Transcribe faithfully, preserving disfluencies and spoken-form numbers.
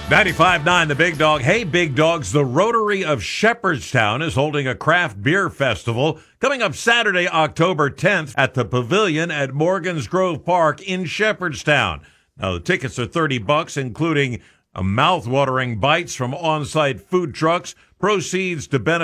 ninety-five point nine The Big Dog. Hey, Big Dogs, the Rotary of Shepherdstown is holding a craft beer festival coming up Saturday, October tenth at the Pavilion at Morgan's Grove Park in Shepherdstown. Now, the tickets are thirty bucks, including a mouth-watering bites from on-site food trucks, proceeds to benefit